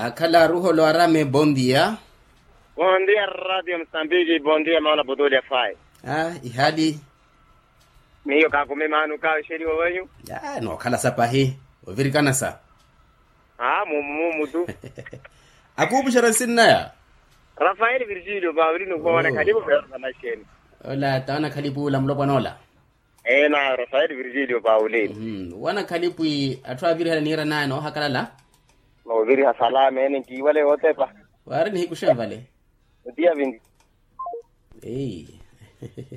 Akala ruho lo arame bom dia. Bom dia, Radio Msambiki. Bom dia, maana Budole Fai. Ihali. Miyo kakume manu ka sheri wenyu. Ya, no kala sapahi. Ovirikana sa. Mumu tu. Aku bishara sinna ya. Rafael Virgilio Paulino kwa wana karibu kwa masheni. Ola, tawana kalibu la mlobo nola. Na Rafael Virgilio Paulino. Wana kalibu atwa viri nira nano hakalala. No viri salama ene kiwale wote pa. Wari ni hikusha vale. Dia vingi.